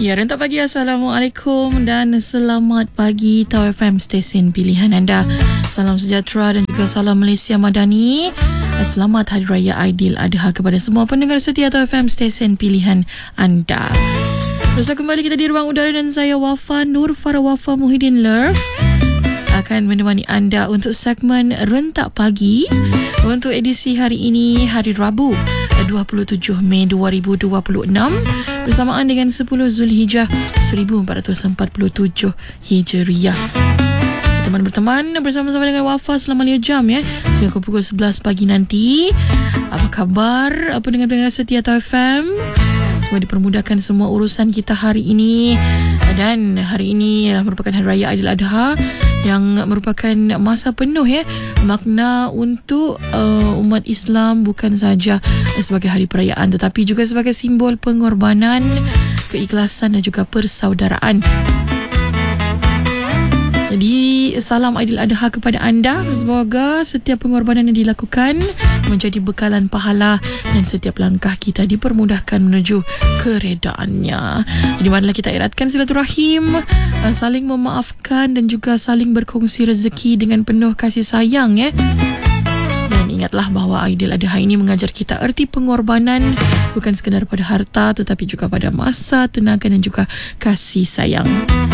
Ya, rentak pagi, Assalamualaikum dan selamat pagi Tau FM, stesen pilihan anda. Salam sejahtera dan juga salam Malaysia Madani. Selamat Hari Raya Aidiladha kepada semua pendengar setia Tau FM, stesen pilihan anda. Bersama kembali kita di ruang udara dan saya Wafa Nur Farah Wafa Muhyiddin Love akan menemani anda untuk segmen rentak pagi untuk edisi hari ini, hari Rabu 27 Mei 2026 bersamaan dengan 10 Zulhijjah 1447 Hijriah. Teman berteman bersama-sama dengan Wafa selama 5 jam ya, sehingga pukul 11 pagi nanti. Apa khabar pendengar-pendengar setia Tau FM? Semua dipermudahkan semua urusan kita hari ini. Dan hari ini merupakan Hari Raya Aidiladha yang merupakan masa penuh ya, makna untuk umat Islam, bukan saja sebagai hari perayaan tetapi juga sebagai simbol pengorbanan, keikhlasan dan juga persaudaraan. Jadi salam Aidiladha kepada anda. Semoga setiap pengorbanan yang dilakukan menjadi bekalan pahala dan setiap langkah kita dipermudahkan menuju keredaannya. Di manalah kita eratkan silaturahim, saling memaafkan dan juga saling berkongsi rezeki dengan penuh kasih sayang ya. Dan ingatlah bahawa Aidiladha ini mengajar kita erti pengorbanan bukan sekadar pada harta tetapi juga pada masa, tenaga dan juga kasih sayang.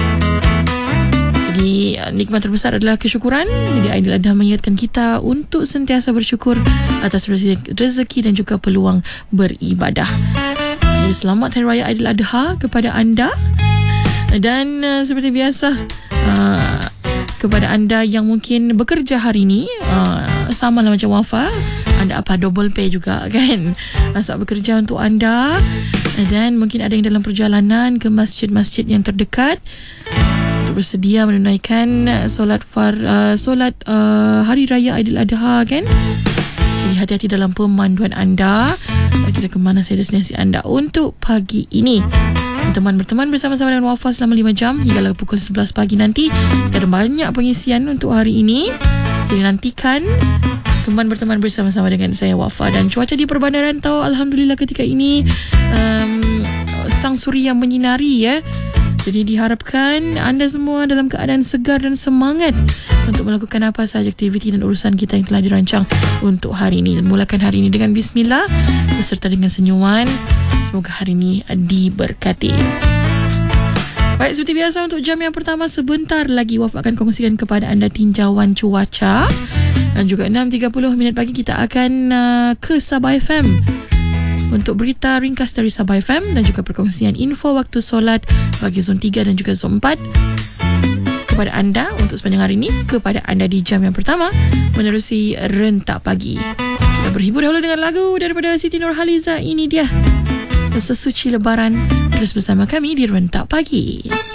Jadi nikmat terbesar adalah kesyukuran. Jadi Aidiladha mengingatkan kita untuk sentiasa bersyukur atas rezeki dan juga peluang beribadah. Jadi selamat Hari Raya Aidiladha kepada anda. Dan seperti biasa, kepada anda yang mungkin bekerja hari ini, sama lah macam Wafa, anda apa double pay juga kan, saat bekerja untuk anda. Dan mungkin ada yang dalam perjalanan ke masjid-masjid yang terdekat bersedia menunaikan solat Hari Raya Aidiladha kan. Jadi hati-hati dalam pemanduan anda. Kira ke mana saya destinasi anda untuk pagi ini. Teman berteman bersama-sama dengan Wafa selama 5 jam hingga pukul 11 pagi nanti. Kita ada banyak pengisian untuk hari ini. Jadi nantikan teman berteman bersama-sama dengan saya Wafa. Dan cuaca di perbandaran Tau, alhamdulillah ketika ini sang suria menyinari ya. Jadi diharapkan anda semua dalam keadaan segar dan semangat untuk melakukan apa sahaja aktiviti dan urusan kita yang telah dirancang untuk hari ini. Mulakan hari ini dengan bismillah beserta dengan senyuman. Semoga hari ini diberkati. Baik, seperti biasa untuk jam yang pertama sebentar lagi Waf akan kongsikan kepada anda tinjauan cuaca. Dan juga 6.30 minit pagi kita akan ke Sabah FM untuk berita ringkas dari Sabah FM dan juga perkongsian info waktu solat bagi zon 3 dan juga zon 4 kepada anda untuk sepanjang hari ini, kepada anda di jam yang pertama menerusi rentak pagi. Kita berhibur dahulu dengan lagu daripada Siti Nurhaliza. Ini dia Sesuci Lebaran. Terus bersama kami di rentak pagi.